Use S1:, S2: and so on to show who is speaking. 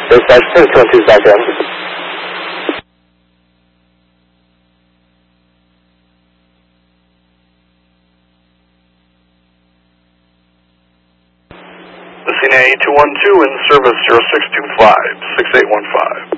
S1: Dispatch 1022 back in.
S2: The CNA 212 in service 0625, 6815.